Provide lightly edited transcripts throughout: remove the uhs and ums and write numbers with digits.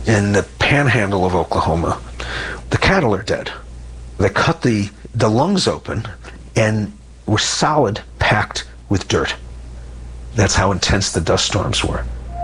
in the panhandle of Oklahoma. The cattle are dead. They cut the lungs open and were solid, packed with dirt. That's how intense the dust storms were.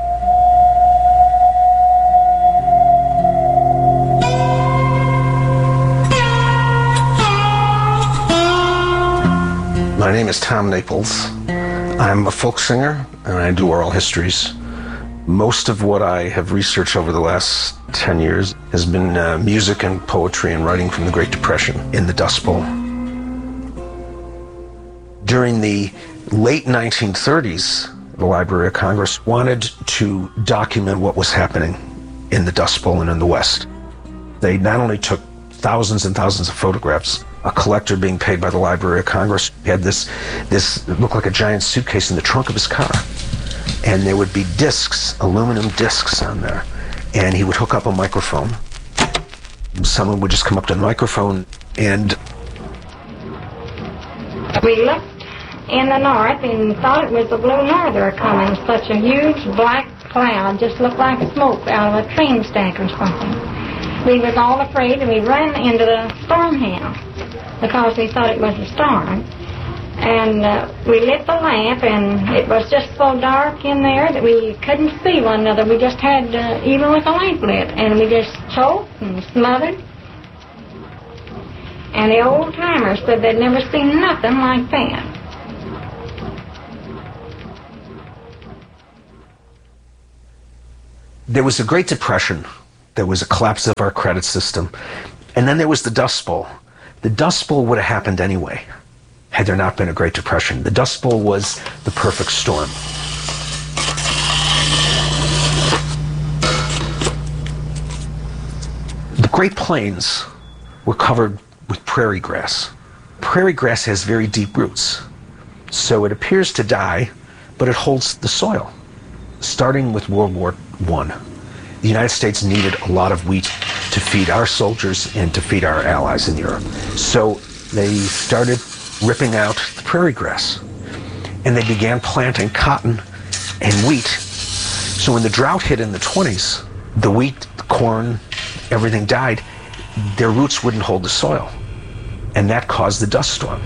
My name is Tom Naples. I'm a folk singer and I do oral histories. Most of what I have researched over the last 10 years has been music and poetry and writing from the Great Depression in the Dust Bowl. During the late 1930s, the Library of Congress wanted to document what was happening in the Dust Bowl and in the West. They not only took thousands and thousands of photographs. A collector being paid by the Library of Congress had this looked like a giant suitcase in the trunk of his car. And there would be discs, aluminum discs on there. And he would hook up a microphone. Someone would just come up to the microphone and... We looked in the north and thought it was the Blue Norther coming. Such a huge black cloud, just looked like smoke out of a train stack or something. We was all afraid and we ran into the storm house because we thought it was a storm. And we lit the lamp, and it was just so dark in there that we couldn't see one another. We just had, even with the lamp lit, and we just choked and smothered. And the old-timers said they'd never seen nothing like that. There was a Great Depression. There was a collapse of our credit system. And then there was the Dust Bowl. The Dust Bowl would have happened anyway had there not been a Great Depression. The Dust Bowl was the perfect storm. The Great Plains were covered with prairie grass. Prairie grass has very deep roots, so it appears to die, but it holds the soil. Starting with World War I, the United States needed a lot of wheat to feed our soldiers and to feed our allies in Europe. So they started ripping out the prairie grass, and they began planting cotton and wheat. So when the drought hit in the 20s, the wheat, the corn, everything died. Their roots wouldn't hold the soil, and that caused the dust storm.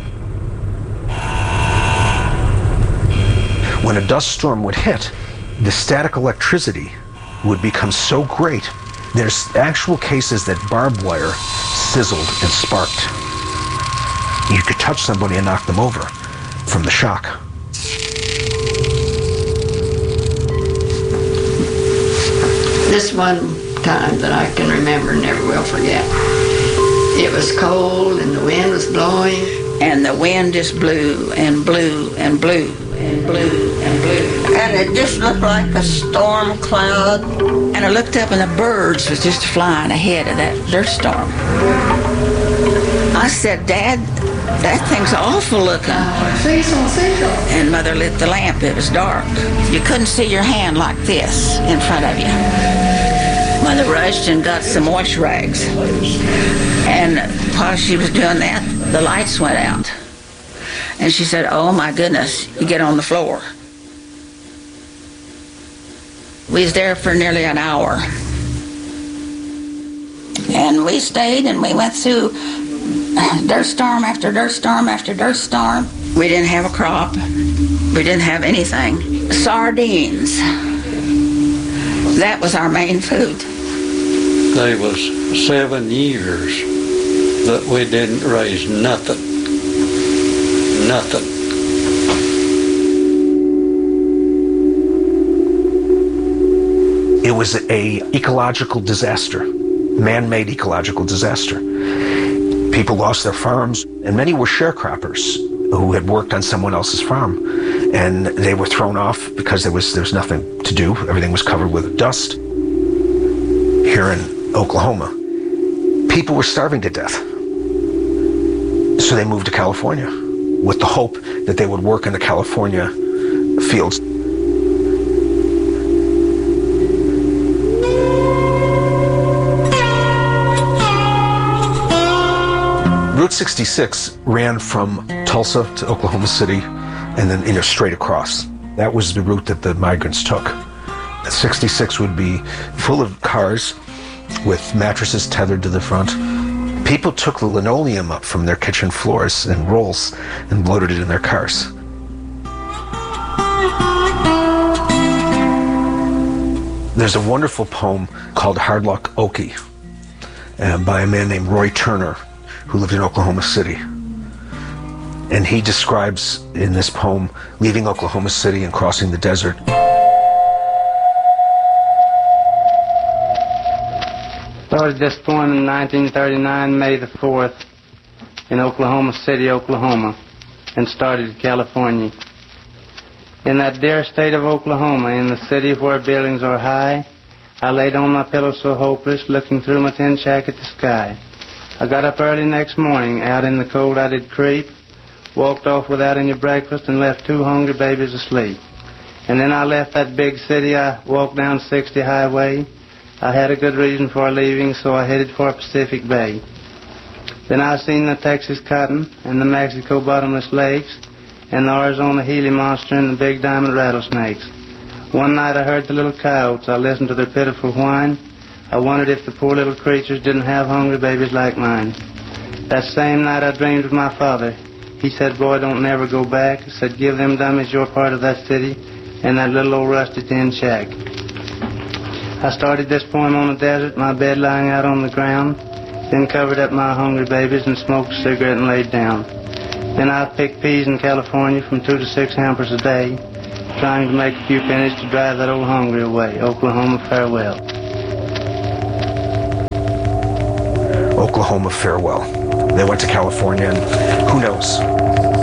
When a dust storm would hit, the static electricity would become so great, there's actual cases that barbed wire sizzled and sparked. You could touch somebody and knock them over from the shock. This one time that I can remember and never will forget. It was cold and the wind was blowing. And the wind just blew and blew and blew and blew and blew. And it just looked like a storm cloud. And I looked up and the birds was just flying ahead of that dirt storm. I said, Dad, that thing's awful looking. And Mother lit the lamp. It was dark. You couldn't see your hand like this in front of you. Mother rushed and got some wash rags. And while she was doing that, the lights went out. And she said, oh my goodness, you get on the floor. We was there for nearly an hour. And we stayed and we went through dirt storm after dirt storm after dirt storm. We didn't have a crop. We didn't have anything. Sardines. That was our main food. There was 7 years that we didn't raise nothing. Nothing. It was an ecological disaster, man-made ecological disaster. People lost their farms, and many were sharecroppers who had worked on someone else's farm, and they were thrown off because there was nothing to do. Everything was covered with dust. Here in Oklahoma, people were starving to death, so they moved to California with the hope that they would work in the California fields. Route 66 ran from Tulsa to Oklahoma City and then straight across. That was the route that the migrants took. 66 would be full of cars with mattresses tethered to the front. People took the linoleum up from their kitchen floors and rolls and loaded it in their cars. There's a wonderful poem called Hard Luck Okie by a man named Roy Turner, who lived in Oklahoma City. And he describes in this poem leaving Oklahoma City and crossing the desert. Started this poem in 1939, May the 4th, in Oklahoma City, Oklahoma, and started in California. In that dear state of Oklahoma, in the city where buildings are high, I laid on my pillow so hopeless, looking through my tin shack at the sky. I got up early next morning, out in the cold I did creep, walked off without any breakfast, and left 2 hungry babies asleep. And then I left that big city. I walked down 60 Highway. I had a good reason for leaving, so I headed for Pacific Bay. Then I seen the Texas Cotton and the Mexico Bottomless Lakes and the Arizona Gila Monster and the Big Diamond Rattlesnakes. One night I heard the little coyotes. I listened to their pitiful whine. I wondered if the poor little creatures didn't have hungry babies like mine. That same night I dreamed of my father. He said, boy, don't never go back. He said, give them dummies your part of that city and that little old rusty tin shack. I started this poem on the desert, my bed lying out on the ground, then covered up my hungry babies and smoked a cigarette and laid down. Then I picked peas in California from 2 to 6 hampers a day, trying to make a few pennies to drive that old hunger away. Oklahoma, farewell. Oklahoma, farewell. They went to California, and who knows?